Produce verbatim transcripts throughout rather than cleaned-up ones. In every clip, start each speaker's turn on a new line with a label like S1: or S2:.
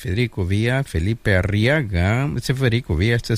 S1: Federico Villa, Felipe Arriaga. Este es Federico Villa, este es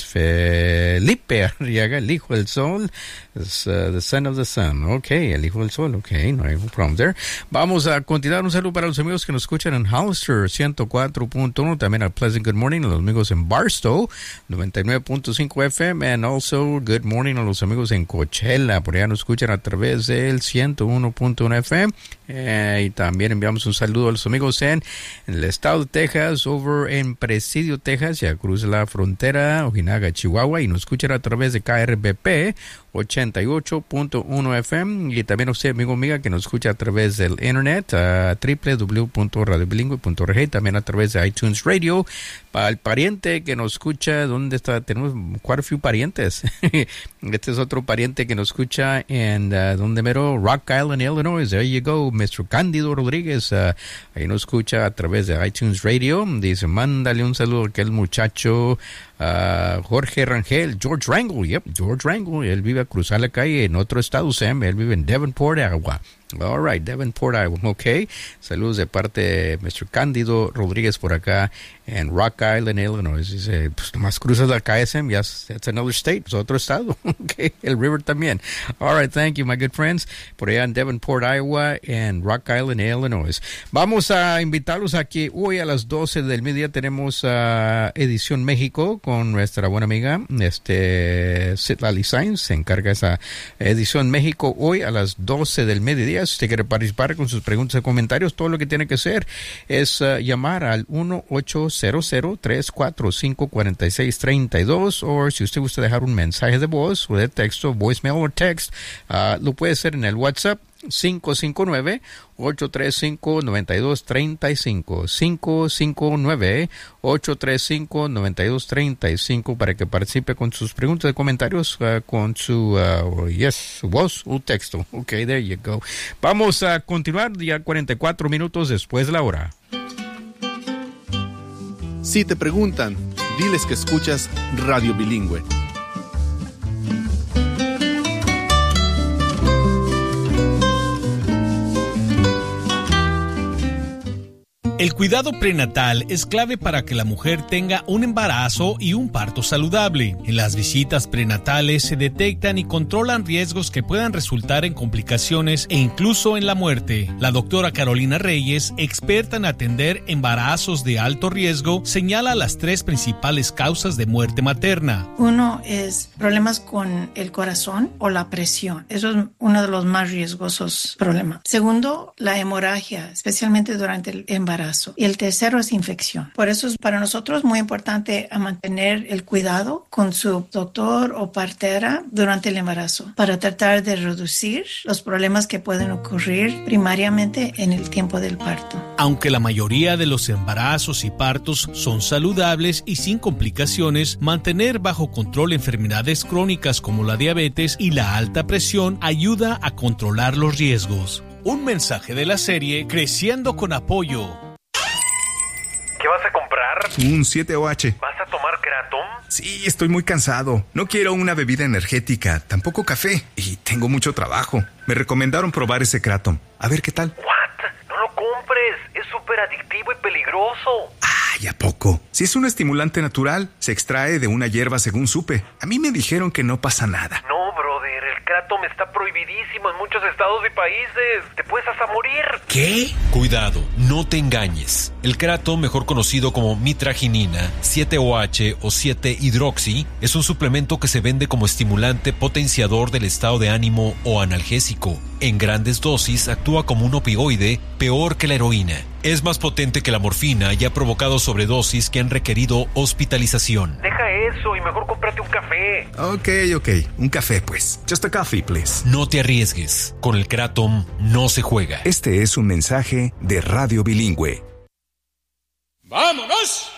S1: Felipe Arriaga, el hijo del sol. Es, uh, the son of the sun. Ok, el hijo del sol. Ok, no hay problem there. Vamos a continuar. Un saludo para los amigos que nos escuchan en Hollister ciento cuatro punto uno. También a Pleasant Good Morning a los amigos en Barstow noventa y nueve punto cinco F M. And also good morning a los amigos en Coachella. Por allá nos escuchan a través del ciento uno punto uno F M. Eh, y también enviamos un saludo a los amigos en, en el estado de Texas, over en Presidio, Texas. Ya cruza la frontera, Ojinaga, Chihuahua. Y nos escuchan a través de K R B P ochenta y ocho punto uno F M, y también usted, amigo amiga, que nos escucha a través del internet, a doble u doble u doble u punto radio bilingüe punto org, también a través de iTunes Radio. Para el pariente que nos escucha, ¿dónde está? Tenemos quite a few parientes. Este es otro pariente que nos escucha en, uh, ¿dónde mero? Rock Island, Illinois. There you go, mister Cándido Rodríguez. Uh, ahí nos escucha a través de iTunes Radio. Dice, mándale un saludo a aquel muchacho, uh, Jorge Rangel, George Rangel. Yep, George Rangel. Él vive a cruzar la calle en otro estado, Sam. Él vive en Davenport, Iowa. All right, Davenport, Iowa. Ok. Saludos de parte de mister Cándido Rodríguez por acá en Rock Island, Illinois. Dice, pues nomás cruzas la calle, Sam, yes, that's another state, es otro estado. Ok, el river también. All right, thank you, my good friends. Por allá en Davenport, Iowa, en Rock Island, Illinois. Vamos a invitarlos a que hoy a las doce del mediodía tenemos uh, Edición México con nuestra buena amiga, este, Citlali Sainz, se encarga esa Edición México hoy a las doce del mediodía. Si usted quiere participar con sus preguntas y comentarios, todo lo que tiene que hacer es uh, llamar al uno ocho cero cero tres cuatro cinco cuatro seis tres dos, o si usted gusta dejar un mensaje de voz o de texto, voicemail o text, uh, lo puede hacer en el WhatsApp cinco cinco nueve, ocho tres cinco, nueve dos tres cinco, cinco cinco nueve, ocho tres cinco, nueve dos tres cinco, para que participe con sus preguntas y comentarios uh, con su, uh, yes, su voz o texto. Ok, there you go. Vamos a continuar ya cuarenta y cuatro minutos después de la hora.
S2: Si te preguntan, diles que escuchas Radio Bilingüe.
S3: El cuidado prenatal es clave para que la mujer tenga un embarazo y un parto saludable. En las visitas prenatales se detectan y controlan riesgos que puedan resultar en complicaciones e incluso en la muerte. La doctora Carolina Reyes, experta en atender embarazos de alto riesgo, señala las tres principales causas de muerte materna.
S4: Uno es problemas con el corazón o la presión. Eso es uno de los más riesgosos problemas. Segundo, la hemorragia, especialmente durante el embarazo. Y el tercero es infección. Por eso es para nosotros muy importante a mantener el cuidado con su doctor o partera durante el embarazo para tratar de reducir los problemas que pueden ocurrir primariamente en el tiempo del parto.
S3: Aunque la mayoría de los embarazos y partos son saludables y sin complicaciones, mantener bajo control enfermedades crónicas como la diabetes y la alta presión ayuda a controlar los riesgos. Un mensaje de la serie Creciendo con Apoyo.
S5: ¿Qué vas a comprar?
S6: Un siete O H.
S5: ¿Vas a tomar Kratom?
S6: Sí, estoy muy cansado. No quiero una bebida energética, tampoco café. Y tengo mucho trabajo. Me recomendaron probar ese Kratom. A ver qué tal.
S5: ¿What? No lo compres. Es súper adictivo y peligroso.
S6: Ay, ¿a poco? Si es un estimulante natural, se extrae de una hierba según supe. A mí me dijeron que no pasa nada.
S5: No, brother. El Kratom está prohibidísimo en muchos estados y países. Te puedes hasta morir.
S6: ¿Qué?
S7: Cuidado, no te engañes. El Kratom, mejor conocido como mitraginina, siete O H o siete hidroxi, es un suplemento que se vende como estimulante potenciador del estado de ánimo o analgésico. En grandes dosis actúa como un opioide, peor que la heroína. Es más potente que la morfina y ha provocado sobredosis que han requerido hospitalización.
S5: Deja eso y mejor cómprate un café.
S6: Ok, ok. Un café, pues. Just a coffee, please.
S7: No te arriesgues. Con el Kratom no se juega.
S6: Este es un mensaje de Radio Bilingüe.
S8: ¡Vámonos!